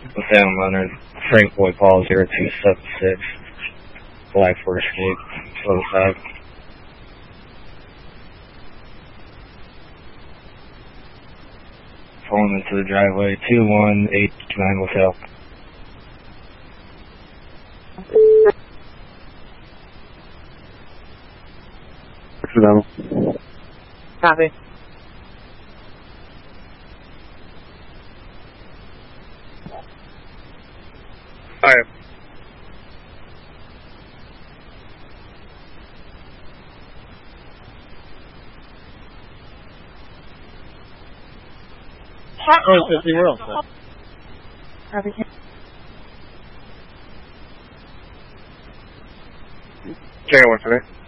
What's down, Leonard? Frank Boy Paul 0276. Black for escape. 05. Pulling into the driveway. 2189 with help. Copy. Alright. Oh, 50, we're all set. Copy. Carry one for me.